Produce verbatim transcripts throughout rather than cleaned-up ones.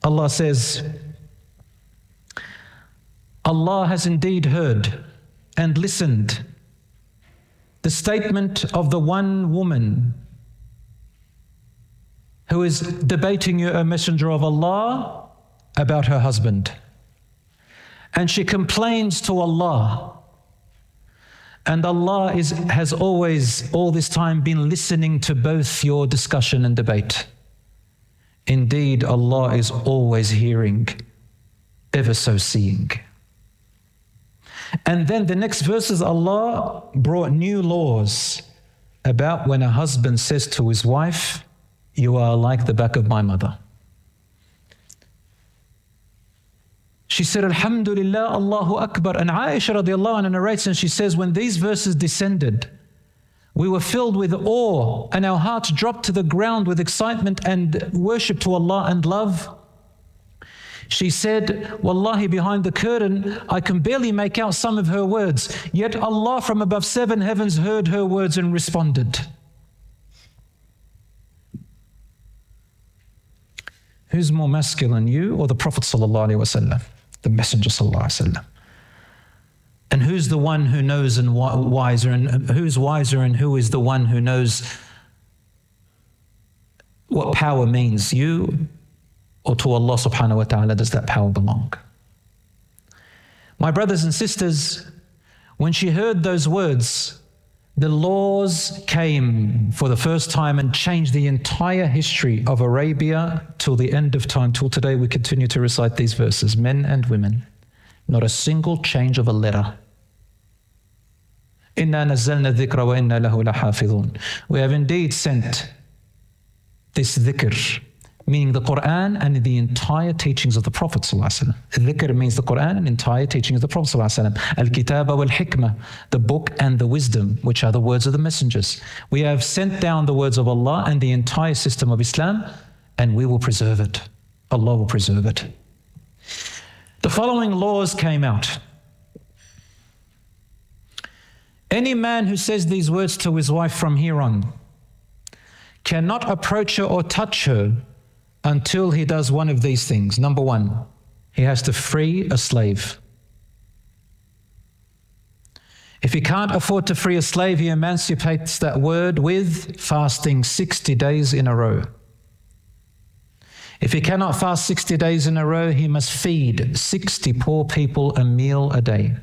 Allah says, Allah has indeed heard and listened the statement of the one woman who is debating you, a messenger of Allah, about her husband. And she complains to Allah. And Allah is, has always, all this time, been listening to both your discussion and debate. Indeed, Allah is always hearing, ever so seeing. And then the next verses, Allah brought new laws about when a husband says to his wife, you are like the back of my mother. She said, Alhamdulillah, Allahu Akbar. And Aisha radiallahu anha narrates, and she says, when these verses descended, we were filled with awe and our hearts dropped to the ground with excitement and worship to Allah and love. She said, Wallahi, behind the curtain, I can barely make out some of her words. Yet Allah from above seven heavens heard her words and responded. Who's more masculine, you or the Prophet sallallahu alaihi wasallam, the Messenger sallallahu alaihi wasallam? And who's the one who knows and wiser, and who's wiser, and who is the one who knows what power means? You or to Allah subhanahu wa ta'ala does that power belong? My brothers and sisters, when she heard those words, the laws came for the first time and changed the entire history of Arabia till the end of time. Till today we continue to recite these verses, men and women. Not a single change of a letter. Inna nazzalna dhikra wa inna lahu lahafidhun. We have indeed sent this dhikr, meaning the Quran and the entire teachings of the Prophet ﷺ. Dhikr means the Quran and entire teachings of the Prophet ﷺ. Al-Kitaba wal-Hikmah, the book and the wisdom, which are the words of the messengers. We have sent down the words of Allah and the entire system of Islam, and we will preserve it. Allah will preserve it. The following laws came out. Any man who says these words to his wife from here on cannot approach her or touch her until he does one of these things. Number one, he has to free a slave. If he can't afford to free a slave, he emancipates that word with fasting sixty days in a row. If he cannot fast sixty days in a row, he must feed sixty poor people a meal a day.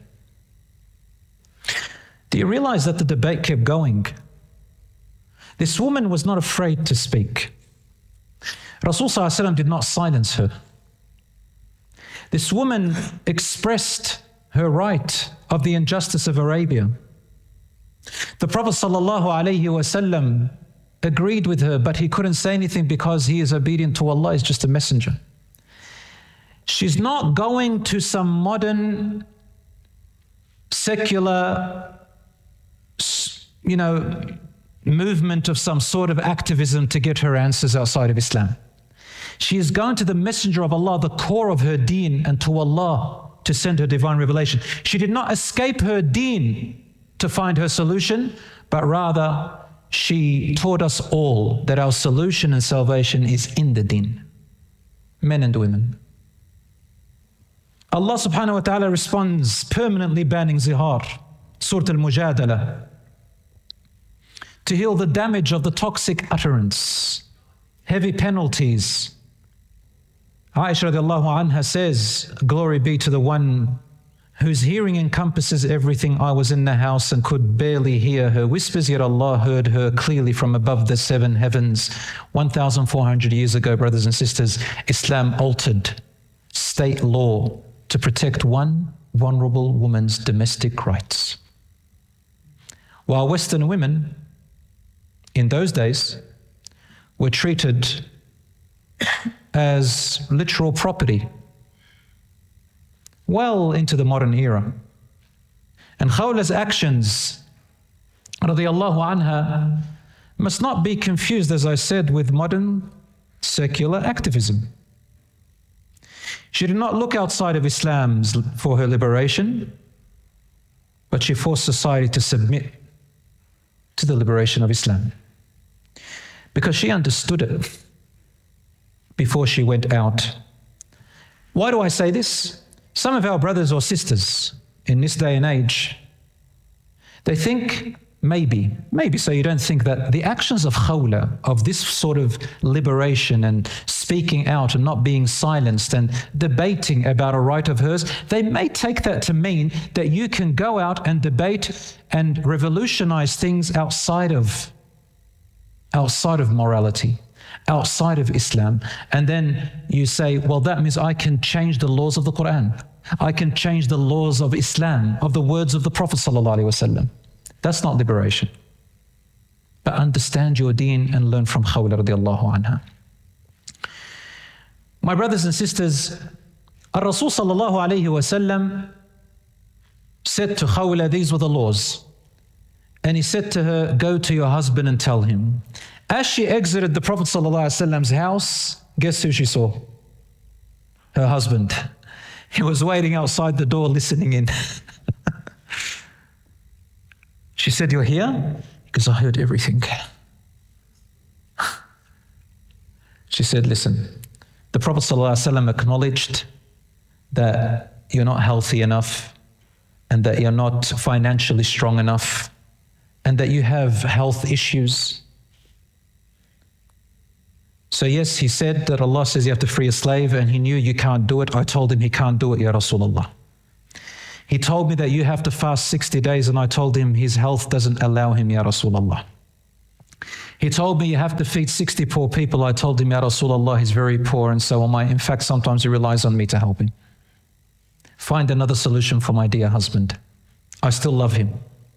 Do you realize that the debate kept going? This woman was not afraid to speak. Rasul sallallahu alaihi wasallam did not silence her. This woman expressed her right of the injustice of Arabia. The Prophet sallallahu alaihi wasallam agreed with her, but he couldn't say anything because he is obedient to Allah, he's just a messenger. She's not going to some modern, secular, you know, movement of some sort of activism to get her answers outside of Islam. She is going to the Messenger of Allah, the core of her deen, and to Allah to send her divine revelation. She did not escape her deen to find her solution, but rather she taught us all that our solution and salvation is in the deen, men and women. Allah subhanahu wa ta'ala responds, permanently banning zihar, Surah Al-Mujadala, to heal the damage of the toxic utterance, heavy penalties. Aisha radiallahu anha says, glory be to the one whose hearing encompasses everything. I was in the house and could barely hear her whispers, yet Allah heard her clearly from above the seven heavens. one thousand four hundred years ago, brothers and sisters, Islam altered state law to protect one vulnerable woman's domestic rights. While Western women in those days were treated as literal property well into the modern era. And Khawla's actions, radiyallahu anha, must not be confused, as I said, with modern secular activism. She did not look outside of Islam for her liberation, but she forced society to submit to the liberation of Islam, because she understood it before she went out Why do I say this? Some of our brothers or sisters in this day and age, they think maybe, maybe so you don't think that the actions of khawla, of this sort of liberation and speaking out and not being silenced and debating about a right of hers, they may take that to mean that you can go out and debate and revolutionize things outside of, outside of morality, outside of Islam. And then you say, well, that means I can change the laws of the Quran. I can change the laws of Islam, of the words of the Prophet sallallahu alaihi wasallam. That's not liberation. But understand your deen and learn from Khawla radiallahu anha. My brothers and sisters, Ar-Rasul sallallahu alayhi wasallam said to Khawla, these were the laws. And he said to her, go to your husband and tell him. As she exited the Prophet sallallahu alayhi wasallam's house, guess who she saw? Her husband. He was waiting outside the door listening in. She said, you're here? Because I heard everything. She said, listen, the Prophet ﷺ acknowledged that you're not healthy enough and that you're not financially strong enough and that you have health issues. So yes, he said that Allah says you have to free a slave and he knew you can't do it. I told him he can't do it, Ya Rasulullah. He told me that you have to fast sixty days and I told him his health doesn't allow him, Ya Rasulullah. He told me you have to feed sixty poor people. I told him, Ya Rasulullah, he's very poor and so am I. In fact, sometimes he relies on me to help him. Find another solution for my dear husband. I still love him.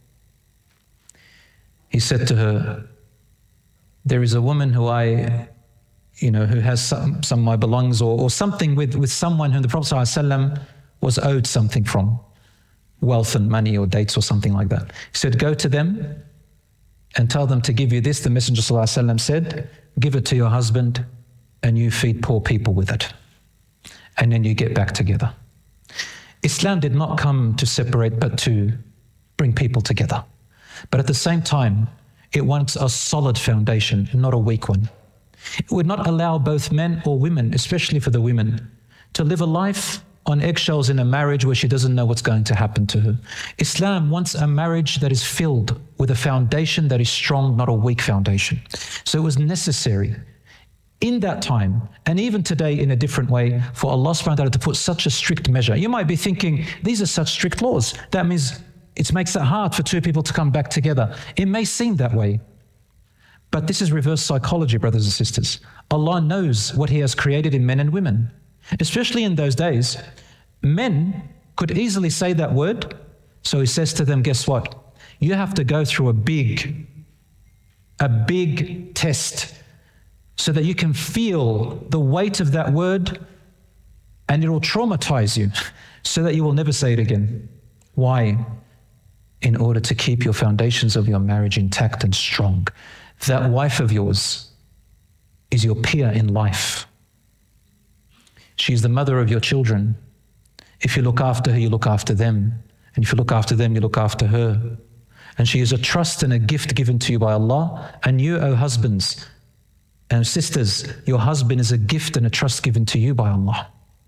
He said to her, there is a woman who I, you know, who has some, some of my belongings or, or something with, with someone whom the Prophet ﷺ was owed something from, wealth and money or dates or something like that. He said, go to them and tell them to give you this. The Messenger ﷺ said, give it to your husband and you feed poor people with it. And then you get back together. Islam did not come to separate, but to bring people together. But at the same time, it wants a solid foundation, not a weak one. It would not allow both men or women, especially for the women, to live a life on eggshells in a marriage where she doesn't know what's going to happen to her. Islam wants a marriage that is filled with a foundation that is strong, not a weak foundation. So it was necessary in that time, and even today in a different way, for Allah subhanahu wa ta'ala to put such a strict measure. You might be thinking, these are such strict laws. That means it makes it hard for two people to come back together. It may seem that way, but this is reverse psychology, brothers and sisters. Allah knows what He has created in men and women. Especially in those days, men could easily say that word. So He says to them, guess what? You have to go through a big, a big test so that you can feel the weight of that word and it will traumatize you so that you will never say it again. Why? In order to keep your foundations of your marriage intact and strong. That wife of yours is your peer in life. She's the mother of your children. If you look after her, you look after them. And if you look after them, you look after her. And she is a trust and a gift given to you by Allah. And you, O husbands and sisters, your husband is a gift and a trust given to you by Allah.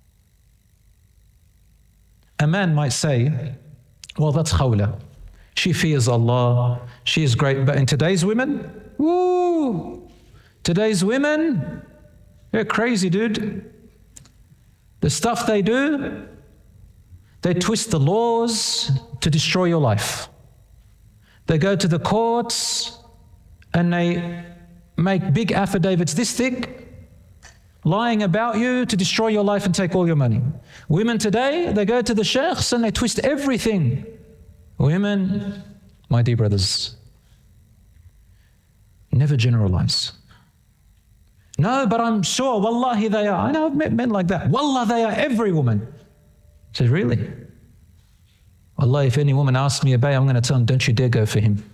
A man might say, well, that's khawla. She fears Allah. She is great. But in today's women, woo, today's women, they're crazy, dude. The stuff they do, they twist the laws to destroy your life. They go to the courts and they make big affidavits this thick, lying about you to destroy your life and take all your money. Women today, they go to the sheikhs and they twist everything. Women, my dear brothers, never generalize. No, but I'm sure, wallahi they are. I know I've met men like that. Wallah, they are every woman. I said, really? Wallah, if any woman asks me about, I'm going to tell them, don't you dare go for him.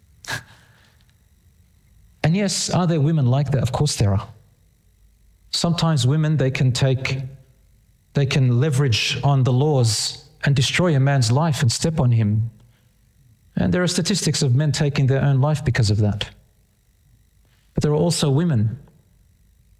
And yes, are there women like that? Of course there are. Sometimes women, they can take, they can leverage on the laws and destroy a man's life and step on him. And there are statistics of men taking their own life because of that. But there are also women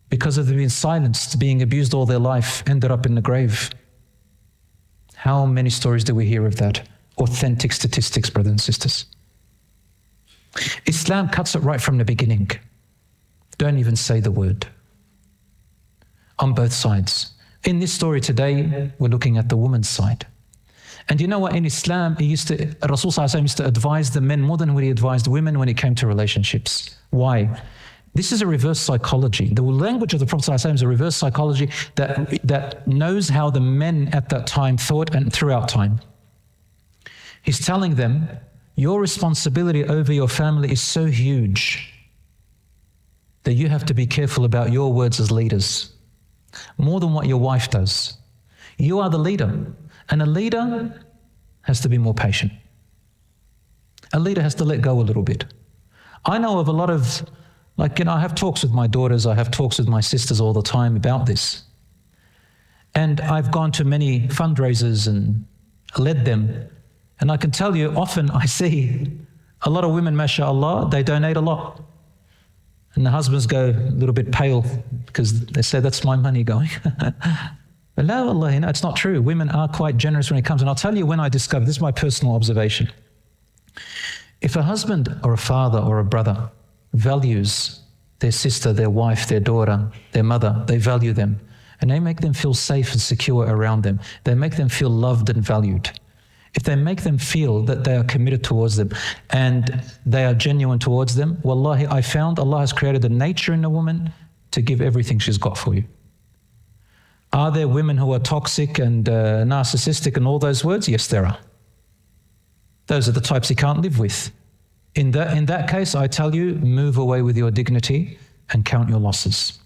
because of them being silenced, being abused all their life, ended up in the grave. How many stories do we hear of that? Authentic statistics, brothers and sisters. Islam cuts it right from the beginning. Don't even say the word. On both sides. In this story today, we're looking at the woman's side. And you know what? In Islam, he used to, Rasul Sallallahu Alaihi Wasallam used to advise the men more than what he advised women when it came to relationships. Why? This is a reverse psychology. The language of the Prophet Sallallahu Alaihi Wasallam is a reverse psychology that, that knows how the men at that time thought and throughout time. He's telling them, your responsibility over your family is so huge that you have to be careful about your words as leaders, more than what your wife does. You are the leader, and a leader has to be more patient. A leader has to let go a little bit. I know of a lot of, like, you know, I have talks with my daughters, I have talks with my sisters all the time about this. And I've gone to many fundraisers and led them. And I can tell you, often I see a lot of women, mashallah, they donate a lot. And the husbands go a little bit pale because they say, that's my money going. But la wallahi, no, it's not true. Women are quite generous when it comes. And I'll tell you when I discovered, this is my personal observation. If a husband or a father or a brother values their sister, their wife, their daughter, their mother, they value them, and they make them feel safe and secure around them, they make them feel loved and valued. If they make them feel that they are committed towards them and they are genuine towards them, wallahi, I found Allah has created a nature in a woman to give everything she's got for you. Are there women who are toxic and uh, narcissistic and all those words? Yes, there are. Those are the types you can't live with. In that, in that case, I tell you, move away with your dignity and count your losses.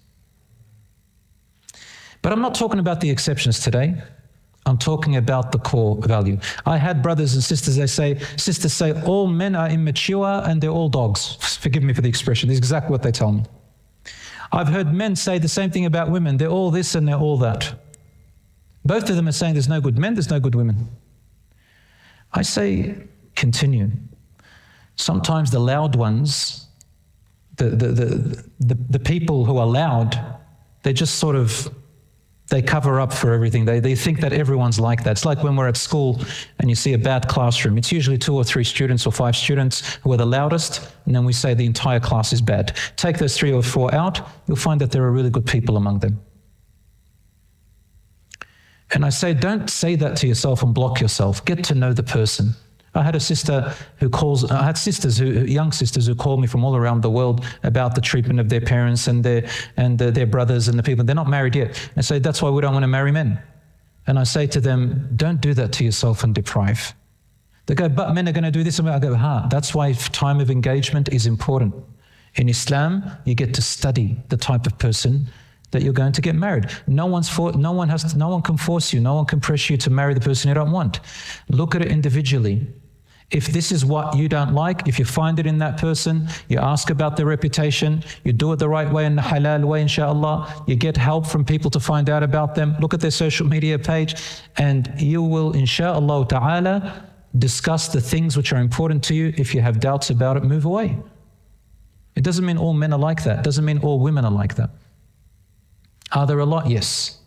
But I'm not talking about the exceptions today. I'm talking about the core value. I had brothers and sisters, they say, sisters say, all men are immature and they're all dogs. Forgive me for the expression, this is exactly what they tell me. I've heard men say the same thing about women. They're all this and they're all that. Both of them are saying there's no good men, there's no good women. I say, continue. Sometimes the loud ones, the, the, the, the, the people who are loud, they just sort of, they cover up for everything. They, they think that everyone's like that. It's like when we're at school and you see a bad classroom. It's usually two or three students or five students who are the loudest, and then we say the entire class is bad. Take those three or four out, you'll find that there are really good people among them. And I say, don't say that to yourself and block yourself. Get to know the person. I had a sister who calls, I had sisters, who, young sisters who call me from all around the world about the treatment of their parents and their, and their, their brothers and the people. They're not married yet. I say, that's why we don't want to marry men. And I say to them, don't do that to yourself and deprive. They go, but men are going to do this. And I go, ha, that's why time of engagement is important. In Islam, you get to study the type of person that you're going to get married. No one's for, no one has to, no one can force you, no one can pressure you to marry the person you don't want. Look at it individually. If this is what you don't like, if you find it in that person, you ask about their reputation, you do it the right way, in the halal way, inshallah, you get help from people to find out about them, look at their social media page, and you will, inshallah ta'ala, discuss the things which are important to you. If you have doubts about it, move away. It doesn't mean all men are like that. It doesn't mean all women are like that. Are there a lot? Yes.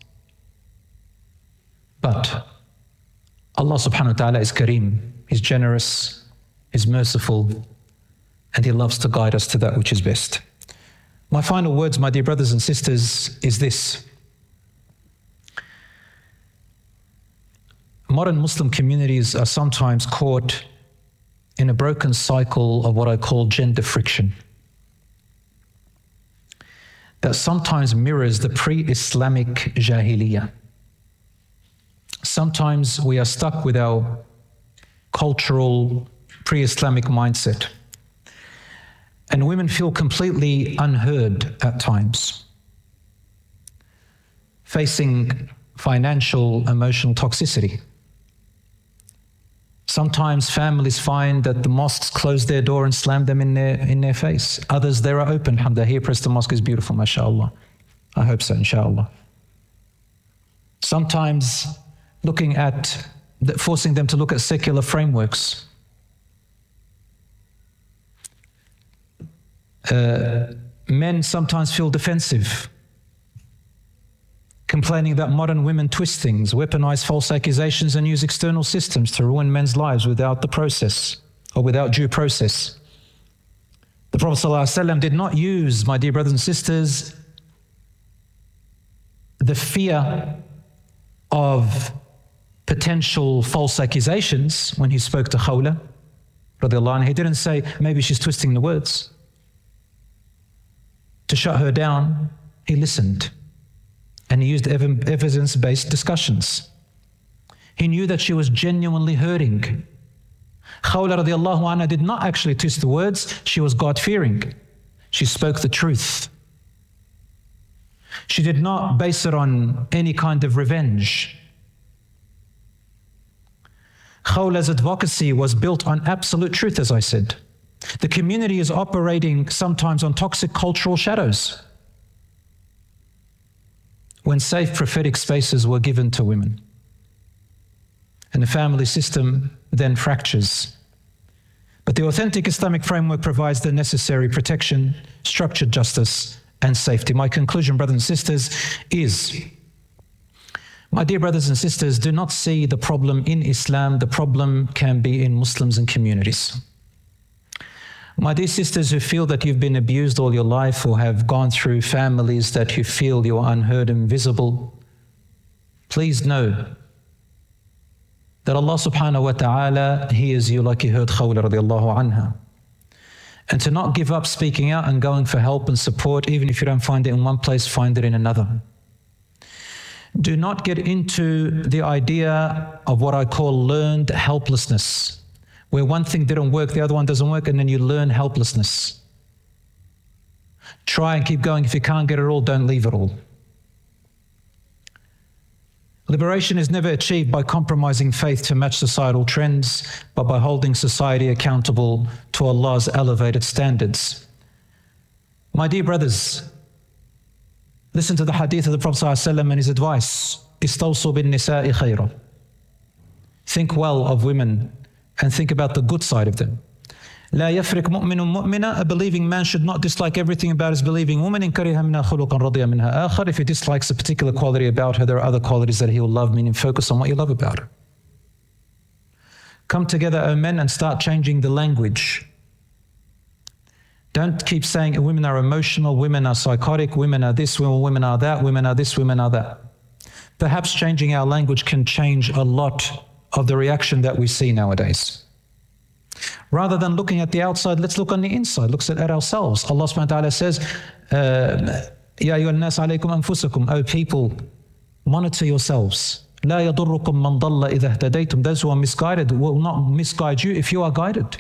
But Allah subhanahu wa ta'ala is Kareem. He's generous, He's merciful, and He loves to guide us to that which is best. My final words, my dear brothers and sisters, is this. Modern Muslim communities are sometimes caught in a broken cycle of what I call gender friction, that sometimes mirrors the pre-Islamic Jahiliyyah. Sometimes we are stuck with our cultural pre-Islamic mindset, and women feel completely unheard at times, facing financial, emotional toxicity. Sometimes families find that the mosques close their door and slam them in their, in their face. Others, they are open. Alhamdulillah, here Preston Mosque is beautiful, mashallah. I hope so, inshallah. Sometimes looking at, forcing them to look at secular frameworks. Uh, men sometimes feel defensive complaining that modern women twist things, weaponize false accusations, and use external systems to ruin men's lives without the process or without due process. The Prophet ﷺ did not use, my dear brothers and sisters, the fear of potential false accusations when he spoke to Khawla radiallahu anha. He didn't say, maybe she's twisting the words. To shut her down, he listened. And he used evidence-based discussions. He knew that she was genuinely hurting. Khawla radiallahu anha did not actually twist the words. She was God-fearing. She spoke the truth. She did not base it on any kind of revenge. Khawla's advocacy was built on absolute truth, as I said. The community is operating sometimes on toxic cultural shadows. When safe prophetic spaces were given to women, and the family system then fractures. But the authentic Islamic framework provides the necessary protection, structured justice, and safety. My conclusion, brothers and sisters, is, my dear brothers and sisters, do not see the problem in Islam. The problem can be in Muslims and communities. My dear sisters who feel that you've been abused all your life or have gone through families that you feel you are unheard and invisible, please know that Allah subhanahu wa ta'ala hears you like He heard Khawla radiallahu anha. And to not give up speaking out and going for help and support, even if you don't find it in one place, find it in another. Do not get into the idea of what I call learned helplessness, where one thing didn't work, the other one doesn't work, and then you learn helplessness. Try and keep going. If you can't get it all, don't leave it all. Liberation is never achieved by compromising faith to match societal trends, but by holding society accountable to Allah's elevated standards. My dear brothers, listen to the hadith of the Prophet ﷺ and his advice. Istawsu bin nisa'i khayra. Think well of women and think about the good side of them. لا يفرق مؤمن مؤمنة. A believing man should not dislike everything about his believing woman. إن كره منها خلقا رضي منها آخر. If he dislikes a particular quality about her, there are other qualities that he will love, meaning focus on what you love about her. Come together, O men, and start changing the language. Don't keep saying women are emotional, women are psychotic, women are this, women are that, women are this, women are that. Perhaps changing our language can change a lot of the reaction that we see nowadays. Rather than looking at the outside, let's look on the inside. Look at ourselves. Allah subhanahu wa ta'ala says, Ya ayyuhan nas alaykum anfusakum. O people, monitor yourselves. La yadurrukum man dalla idha ihtadaytum. Those who are misguided will not misguide you if you are guided.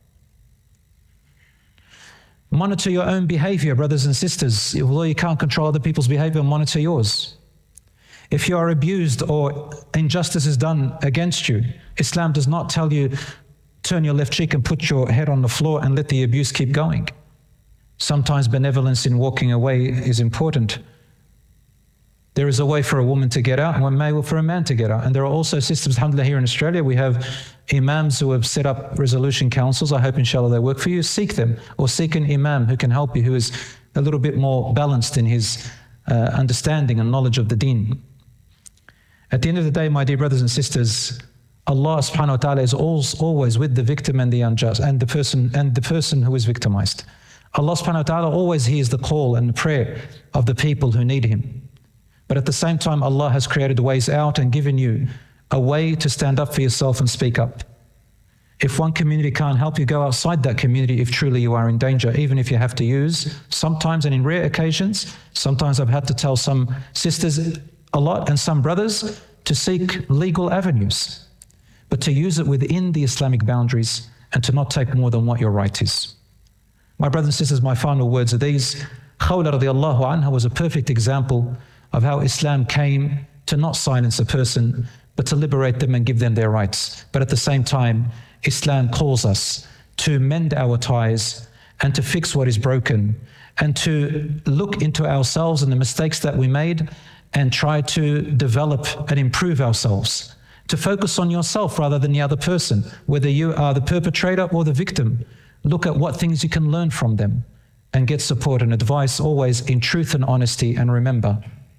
Monitor your own behavior, brothers and sisters. Although you can't control other people's behavior, monitor yours. If you are abused or injustice is done against you, Islam does not tell you, turn your left cheek and put your head on the floor and let the abuse keep going. Sometimes benevolence in walking away is important. There is a way for a woman to get out and one way for a man to get out. And there are also systems, alhamdulillah, here in Australia. We have imams who have set up resolution councils. I hope, inshallah, they work for you. Seek them, or seek an imam who can help you, who is a little bit more balanced in his uh, understanding and knowledge of the deen. At the end of the day, my dear brothers and sisters, Allah subhanahu wa ta'ala is always with the victim and the unjust and the person and the person who is victimized. Allah subhanahu wa ta'ala always hears the call and the prayer of the people who need Him. But at the same time, Allah has created ways out and given you a way to stand up for yourself and speak up. If one community can't help you, go outside that community if truly you are in danger, even if you have to use, sometimes and in rare occasions, sometimes I've had to tell some sisters a lot and some brothers to seek legal avenues, but to use it within the Islamic boundaries and to not take more than what your right is. My brothers and sisters, my final words are these. Khawla radiallahu anha was a perfect example of how Islam came to not silence a person, but to liberate them and give them their rights. But at the same time, Islam calls us to mend our ties and to fix what is broken and to look into ourselves and the mistakes that we made and try to develop and improve ourselves. To focus on yourself rather than the other person, whether you are the perpetrator or the victim. Look at what things you can learn from them and get support and advice always in truth and honesty. And remember,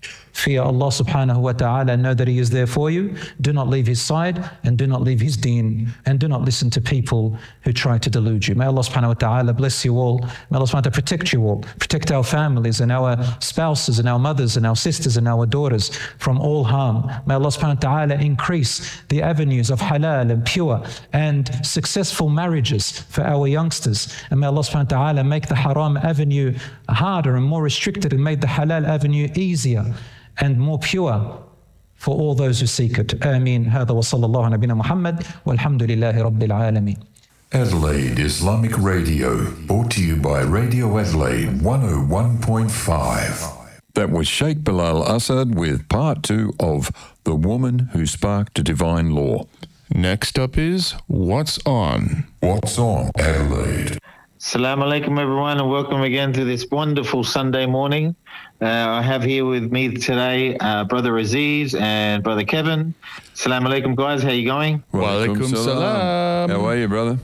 Fear Allah subhanahu wa ta'ala, know that He is there for you. Do not leave His side and do not leave His deen, and do not listen to people who try to delude you. May Allah subhanahu wa ta'ala bless you all. May Allah subhanahu wa ta'ala protect you all, protect our families and our spouses and our mothers and our sisters and our daughters from all harm. May Allah subhanahu wa ta'ala increase the avenues of halal and pure and successful marriages for our youngsters. And may Allah subhanahu wa ta'ala make the haram avenue harder and more restricted, and make the halal avenue easier and more pure for all those who seek it. Ameen. Hada wa sallallahu ala nabina Muhammad walhamdulillahi rabbil alameen. Adelaide Islamic Radio, brought to you by Radio Adelaide one oh one point five. That was Sheikh Bilal Assad with part two of The Woman Who Sparked a Divine Law. Next up is What's On? What's On, Adelaide? Assalamu alaikum, everyone, and welcome again to this wonderful Sunday morning. Uh, I have here with me today uh, Brother Aziz and Brother Kevin. Assalamu alaikum, guys. How you going? Wa alaikum salam. How are you, brother?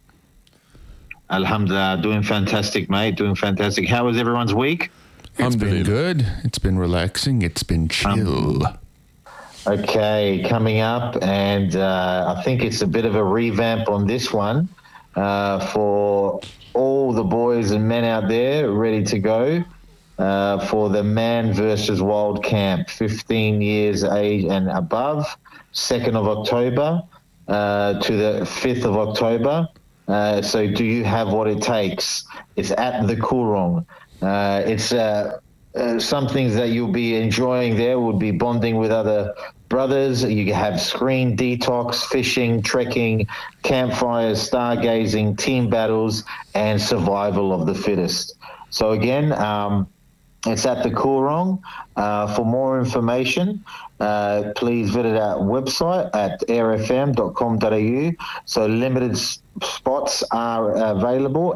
Alhamdulillah, doing fantastic, mate. Doing fantastic. How was everyone's week? It's been good. It's been relaxing. It's been chill. Um, okay, coming up, and uh, I think it's a bit of a revamp on this one uh, for all the boys and men out there ready to go uh, for the Man versus Wild Camp, fifteen years age and above, second of October uh, to the fifth of October. Uh, so do you have what it takes? It's at the Coorong. Uh, it's uh, uh, some things that you'll be enjoying there would be bonding with other brothers. You have screen detox, fishing, trekking, campfires, stargazing, team battles, and survival of the fittest. So again, um, it's at the Coorong. Uh, for more information, uh, please visit our website at air f m dot com dot a u. So limited s- spots are available,